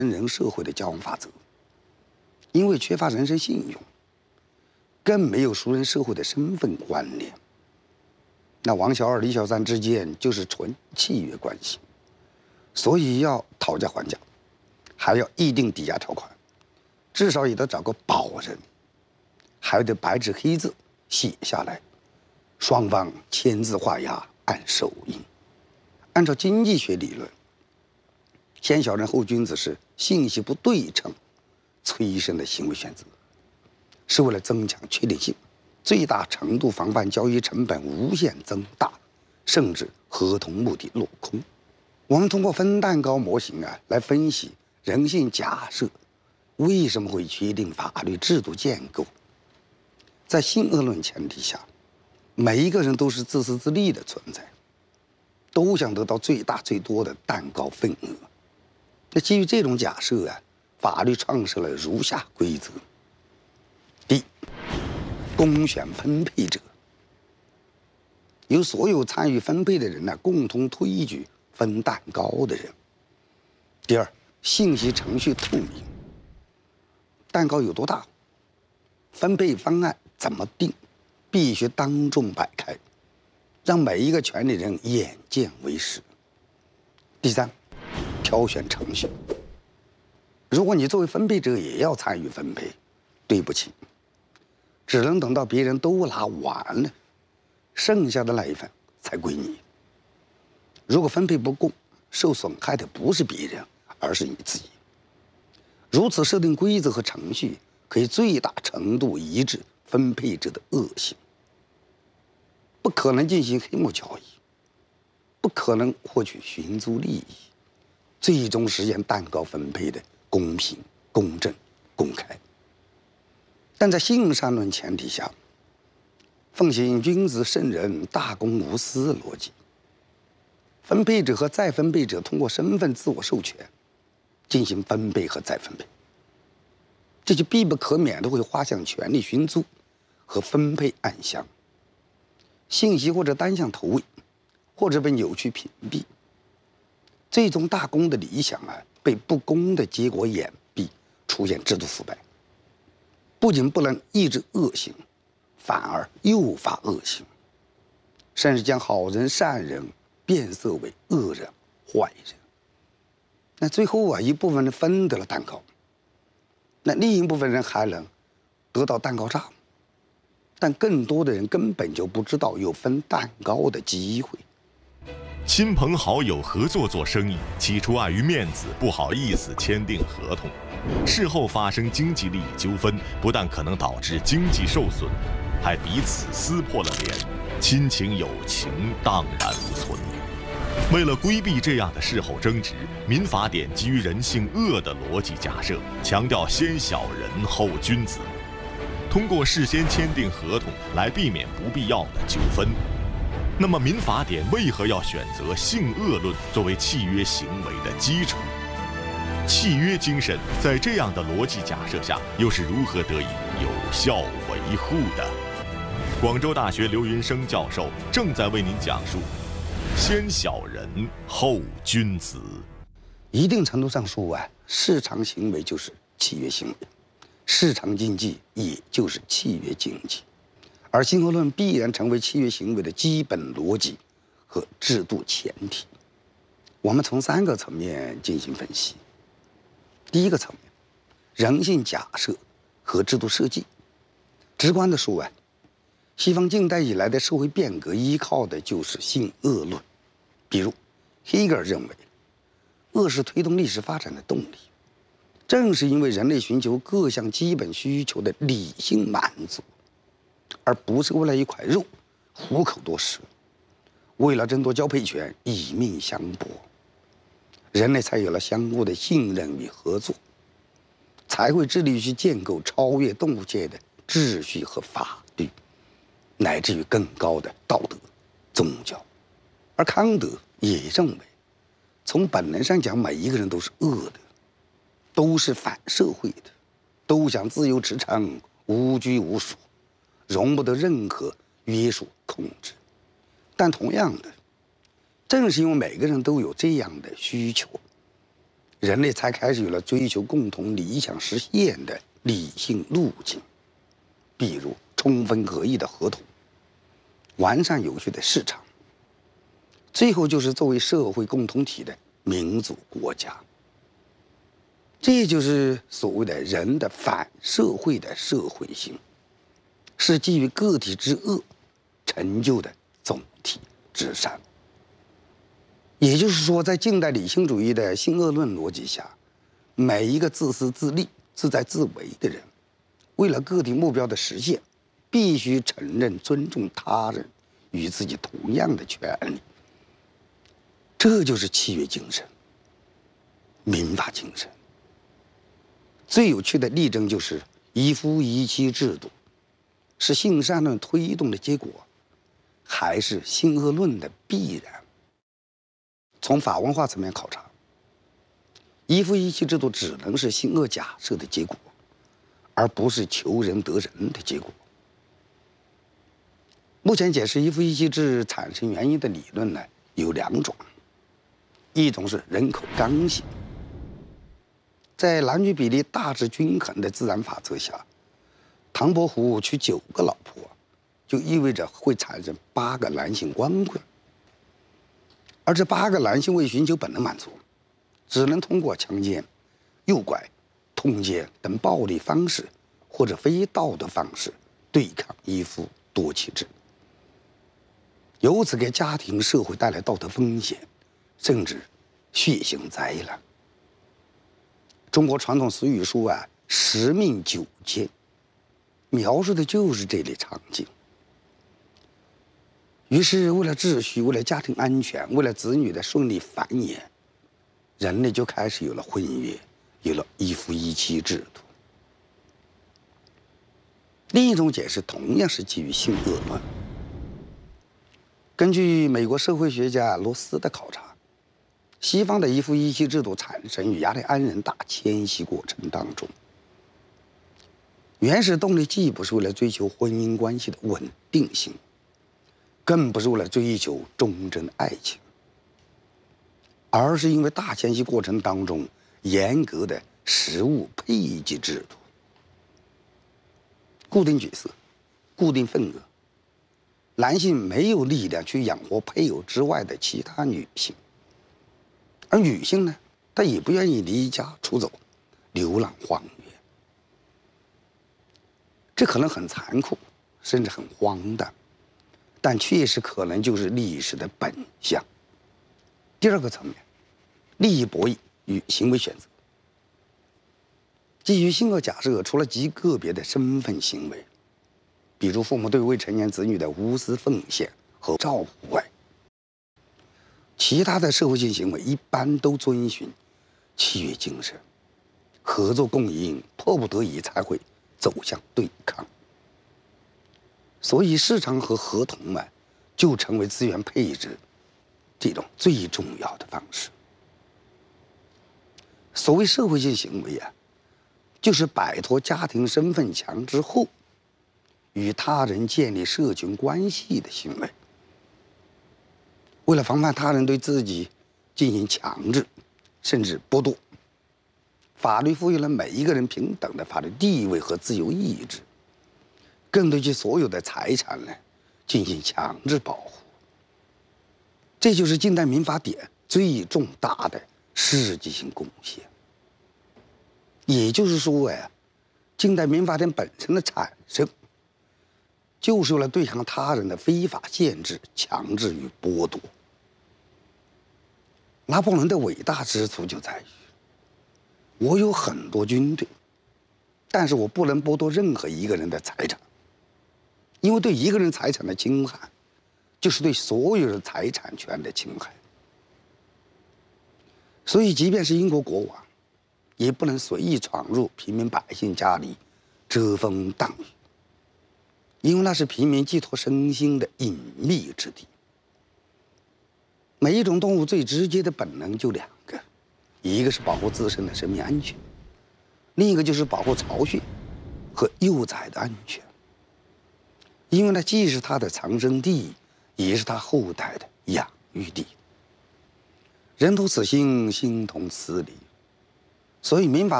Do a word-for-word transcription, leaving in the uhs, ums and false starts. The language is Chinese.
人社会的交往法则。因为缺乏人身信用，更没有熟人社会的身份观念。那王小二、李小三之间就是纯契约关系，所以要讨价还价，还要议定抵押条款，至少也得找个保人，还得白纸黑字写下来，双方签字画押，按手印。按照经济学理论，先小人后君子是信息不对称催生的行为选择，是为了增强确定性，最大程度防范交易成本无限增大，甚至合同目的落空。我们通过分蛋糕模型啊来分析人性假设为什么会确定法律制度建构。在性恶论前提下，每一个人都是自私自利的存在，都想得到最大最多的蛋糕份额。那基于这种假设啊，法律创设了如下规则：第一，公选分配者，由所有参与分配的人呢共同推举分蛋糕的人。第二，信息程序透明，蛋糕有多大，分配方案怎么定，必须当众摆开，让每一个权利人眼见为实。第三，挑选程序，如果你作为分配者也要参与分配，对不起，只能等到别人都拿完了，剩下的那一份才归你。如果分配不公，受损害的不是别人，而是你自己。如此设定规则和程序，可以最大程度抑制分配者的恶行，不可能进行黑幕交易，不可能获取寻租利益，最终实现蛋糕分配的公平、公正、公开。但在性善论前提下，奉行君子圣人、大公无私逻辑，分配者和再分配者通过身份自我授权进行分配和再分配，这就必不可免地会滑向权力寻租和分配暗箱，信息或者单向投喂，或者被扭曲屏蔽，最终大公的理想啊被不公的结果掩蔽，出现制度腐败，不仅不能抑制恶行，反而诱发恶行，甚至将好人善人变色为恶人坏人。那最后啊，一部分人分得了蛋糕，那另一部分人还能得到蛋糕渣，但更多的人根本就不知道有分蛋糕的机会。 亲朋好友合作做生意，起初碍于面子不好意思签订合同，事后发生经济利益纠纷，不但可能导致经济受损，还彼此撕破了脸，亲情友情荡然无存。为了规避这样的事后争执，民法典基于人性恶的逻辑假设，强调先小人后君子，通过事先签订合同来避免不必要的纠纷。那么民法典为何要选择性恶论作为契约行为的基础？契约精神在这样的逻辑假设下又是如何得以有效维护的？广州大学刘云生教授正在为您讲述先小人后君子。 一定程度上说啊，市场行为就是契约行为，市场经济也就是契约经济，而性恶论必然成为契约行为的基本逻辑和制度前提。我们从三个层面进行分析。第一个层面，人性假设和制度设计。直观的说啊，西方近代以来的社会变革依靠的就是性恶论。比如黑格尔认为，恶是推动历史发展的动力，正是因为人类寻求各项基本需求的理性满足，而不是为了一块肉虎口夺食，为了争夺交配权以命相搏，人类才有了相互的信任与合作，才会致力于去建构超越动物界的秩序和法律，乃至于更高的道德、宗教。而康德也认为，从本能上讲，每一个人都是恶的，都是反社会的，都想自由驰骋、无拘无束，容不得任何约束控制。但同样的，正是因为每个人都有这样的需求， 人类才开始有了追求共同理想实现的理性路径，比如充分合意的合同，完善有序的市场，最后就是作为社会共同体的民主国家。这就是所谓的人的反社会的社会性，是基于个体之恶成就的总体之善。也就是说，在近代理性主义的新恶论逻辑下，每一个自私自利、自在自为的人，为了个体目标的实现，必须承认尊重他人与自己同样的权利。这就是契约精神、民法精神。最有趣的例证就是一夫一妻制度，是性善论推动的结果，还是性恶论的必然？从法文化层面考察，一夫一妻制度只能是性恶假设的结果，而不是求人得人的结果。目前解释一夫一妻制产生原因的理论呢有两种，一种是人口刚性。在男女比例大致均衡的自然法则下，唐伯虎娶九个老婆，就意味着会产生八个男性光棍。而这八个男性为寻求本能满足，只能通过强奸、诱拐、通奸等暴力方式或者非道德方式对抗一夫多妻制，由此给家庭社会带来道德风险，甚至血腥灾难。中国传统俗语说啊，十命九奸，描述的就是这类场景。于是，为了秩序，为了家庭安全，为了子女的顺利繁衍，人类就开始有了婚约，有了一夫一妻制度。另一种解释同样是基于性恶论。根据美国社会学家罗斯的考察，西方的一夫一妻制度产生于雅利安人大迁徙过程当中。原始动力既不是为了追求婚姻关系的稳定性，更不是为了追求忠贞爱情，而是因为大迁徙过程当中严格的食物配给制度，固定角色，固定份额，男性没有力量去养活配偶之外的其他女性。而女性呢，她也不愿意离家出走，流浪荒原。这可能很残酷，甚至很荒诞，但确实可能就是历史的本相。第二个层面，利益博弈与行为选择。基于性恶假设，除了极个别的身份行为，比如父母对未成年子女的无私奉献和照顾外，其他的社会性行为一般都遵循契约精神，合作共赢，迫不得已才会走向对抗。所以市场和合同啊，就成为资源配置这种最重要的方式。所谓社会性行为啊，就是摆脱家庭身份墙之后，与他人建立社群关系的行为。为了防范他人对自己进行强制甚至剥夺，法律赋予了每一个人平等的法律地位和自由意志，更对其所有的财产呢进行强制保护。这就是近代民法典最重大的实际性贡献。也就是说呀，近代民法典本身的产生，就是为了对抗他人的非法限制、强制与剥夺。拿破仑的伟大之处就在于，我有很多军队，但是我不能剥夺任何一个人的财产，因为对一个人财产的侵害，就是对所有人财产权的侵害。所以，即便是英国国王，也不能随意闯入平民百姓家里遮风挡雨，因为那是平民寄托身心的隐秘之地。每一种动物最直接的本能就两个，一个是保护自身的生命安全，另一个就是保护巢穴和幼崽的安全。因为那既是它的藏身地，也是它后代的养育地。人同此心，心同此理。 所以民法。